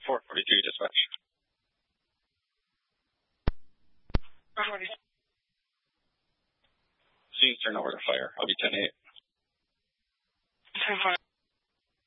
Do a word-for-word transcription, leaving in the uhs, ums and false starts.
four forty-three dispatch. Please turn over to fire. I'll be ten eight. ten five.